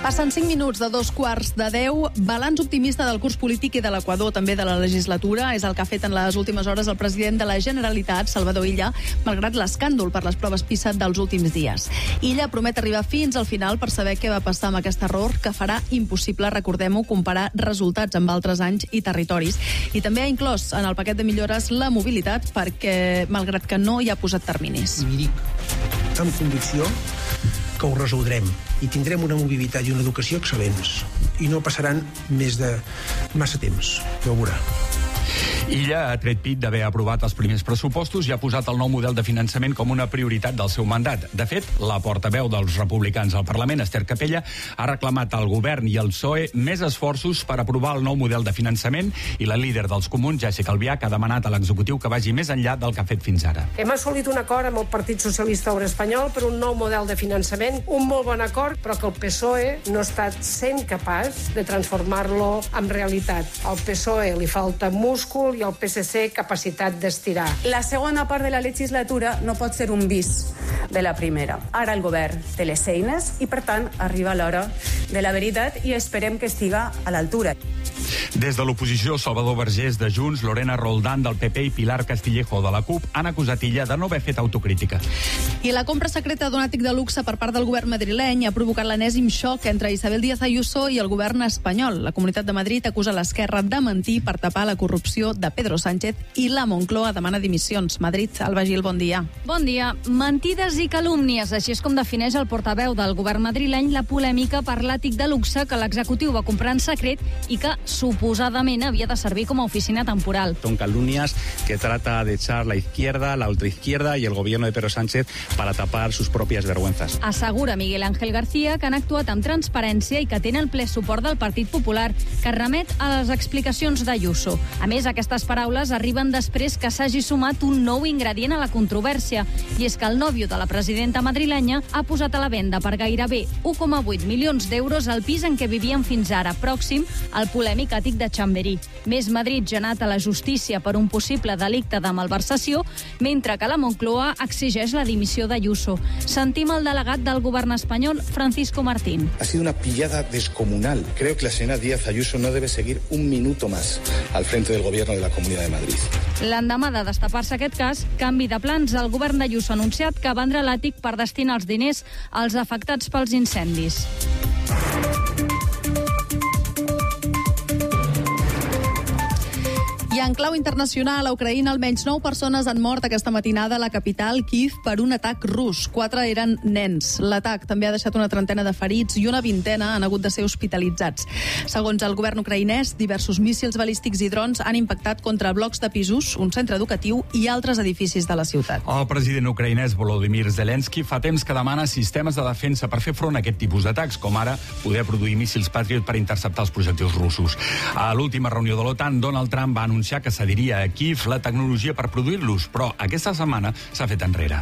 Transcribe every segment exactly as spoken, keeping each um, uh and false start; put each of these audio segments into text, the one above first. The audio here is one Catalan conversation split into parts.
Passen cinc minuts de dos quarts de deu. Balanç optimista del curs polític i de l'Equador, també de la legislatura. És el que ha fet en les últimes hores el president de la Generalitat, Salvador Illa, malgrat l'escàndol per les proves PISA dels últims dies. Illa promet arribar fins al final per saber què va passar amb aquest error, que farà impossible, recordem-ho, comparar resultats amb altres anys i territoris. I també ha inclòs en el paquet de millores la mobilitat, perquè, malgrat que no hi ha posat terminis. I dic amb convicció que ho resoldrem i tindrem una mobilitat i una educació excel·lents i no passaran més de massa temps, ja ho veurà. Illa ha tret pit d'haver aprovat els primers pressupostos i ha posat el nou model de finançament com una prioritat del seu mandat. De fet, la portaveu dels republicans al Parlament, Esther Capella, ha reclamat al govern i al P S O E més esforços per aprovar el nou model de finançament i la líder dels comuns, Jessica Albiach, ha demanat a l'executiu que vagi més enllà del que ha fet fins ara. Hem assolit un acord amb el Partit Socialista Obrer Espanyol per un nou model de finançament, un molt bon acord, però que el P S O E no ha estat sent capaç de transformar-lo en realitat. Al P S O E li falta múscul i al P S C capacitat d'estirar. La segona part de la legislatura no pot ser un bis de la primera. Ara el govern té les eines i, per tant, arriba l'hora de la veritat i esperem que estiga a l'altura. Des de l'oposició, Salvador Vergés de Junts, Lorena Roldán del P P i Pilar Castillejo de la CUP han acusat Illa de no haver fet autocrítica. I la compra secreta d'un àtic de luxe per part del govern madrileny ha provocat l'enèsim xoc entre Isabel Díaz Ayuso i el govern espanyol. La Comunitat de Madrid acusa l'esquerra de mentir per tapar la corrupció de Pedro Sánchez i la Moncloa demana dimissions. Madrid, Alba Gil, bon dia. Bon dia. Mentides i calúmnies, així és com defineix el portaveu del govern madrileny la polèmica per l'àtic de luxe que l'executiu va comprar en secret i que suposadament havia de servir com a oficina temporal. Son calumnias que trata de echar la izquierda, la ultraizquierda y el gobierno de Pedro Sánchez para tapar sus propias vergüenzas. Assegura Miguel Ángel García que han actuat amb transparència i que tenen ple suport del Partit Popular, que remet a les explicacions d'Ayuso. A més, aquestes paraules arriben després que s'hagi sumat un nou ingredient a la controvèrsia, i és que el nòvio de la presidenta madrilenya ha posat a la venda per gairebé un coma vuit milions d'euros el pis en què vivien fins ara, pròxim al polèmic àtic de Chamberí. Més Madrid ja ha anat a la justícia per un possible delicte de malversació, mentre que la Moncloa exigeix la dimissió d'Ayuso. Sentim el delegat del govern espanyol, Francisco Martín. Ha sido una pillada descomunal. Creo que la señora Díaz Ayuso no debe seguir un minuto más al frente del gobierno de la Comunidad de Madrid. L'endemà de destapar-se aquest cas, canvi de plans, el govern d'Ayuso ha anunciat que vendrà l'àtic per destinar els diners als afectats pels incendis. I en clau internacional, a Ucraïna, almenys nou persones han mort aquesta matinada a la capital, Kíev, per un atac rus. Quatre eren nens. L'atac també ha deixat una trentena de ferits i una vintena han hagut de ser hospitalitzats. Segons el govern ucraïnès, diversos míssils balístics i drons han impactat contra blocs de pisos, un centre educatiu i altres edificis de la ciutat. El president ucraïnès Volodymyr Zelensky fa temps que demana sistemes de defensa per fer front a aquest tipus d'atacs, com ara poder produir míssils Patriot per interceptar els projectils russos. A l'última reunió de l'OTAN, Donald Trump va anunciar que cediria a Kíev la tecnologia per produir-los, però aquesta setmana s'ha fet enrere.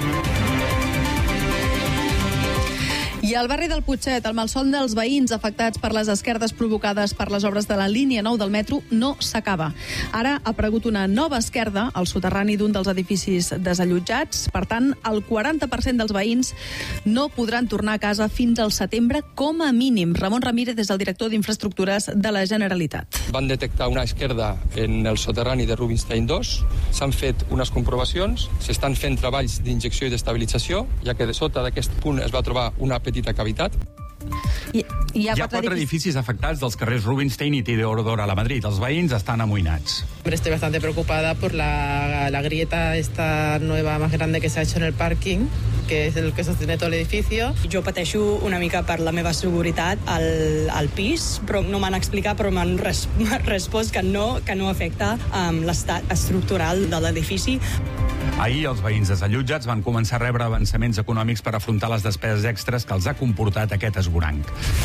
I al barri del Putxet, el malson dels veïns afectats per les esquerdes provocades per les obres de la línia nou del metro no s'acaba. Ara ha aparegut una nova esquerda al soterrani d'un dels edificis desallotjats. Per tant, el quaranta per cent dels veïns no podran tornar a casa fins al setembre com a mínim. Ramon Ramírez és el director d'Infraestructures de la Generalitat. Van detectar una esquerda en el soterrani de Rubinstein dos, s'han fet unes comprovacions, s'estan fent treballs d'injecció i d'estabilització, ja que de sota d'aquest punt es va trobar una petita cavitat. I, hi ha, hi ha quatre edificis afectats dels carrers Rubinstein i Teodoro a la Madrid. Els veïns estan amoïnats. Estoy bastante preocupada por la, la grieta esta nueva más grande que se ha hecho en el parking, que es el que sostiene todo el edificio. Jo pateixo una mica per la meva seguretat al, al pis, però no m'han explicat, però m'han res, respost que no, que no afecta um, l'estat estructural de l'edifici. Ahir els veïns desallotjats van començar a rebre avançaments econòmics per afrontar les despeses extres que els ha comportat aquest esvoranc.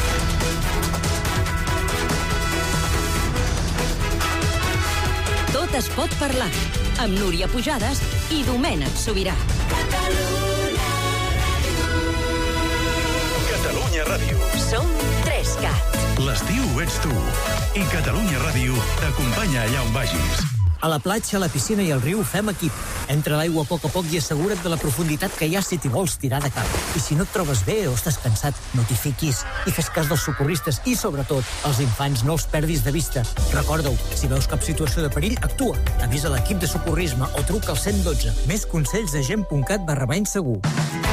Tot es pot parlar, amb Núria Pujades i Domènec Sobirà. Catalunya Ràdio. Som tres cat. L'estiu ets tu. I Catalunya Ràdio t'acompanya allà on vagis. A la platja, a la piscina i al riu fem equip. Entra a l'aigua a poc a poc i assegura't de la profunditat que hi ha si t'hi vols tirar de cap. I si no et trobes bé o estàs cansat, no t'hi fiquis i fes cas dels socorristes i, sobretot, els infants no els perdis de vista. Recorda-ho, si veus cap situació de perill, actua. Avisa l'equip de socorrisme o truca al cent i dotze. Més consells a gent punt cat barra bany segur.